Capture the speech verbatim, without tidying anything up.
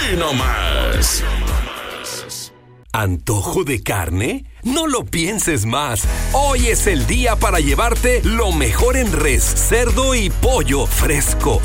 nomás. ¿Antojo de carne? No lo pienses más. Hoy es el día para llevarte lo mejor en res, cerdo y pollo fresco,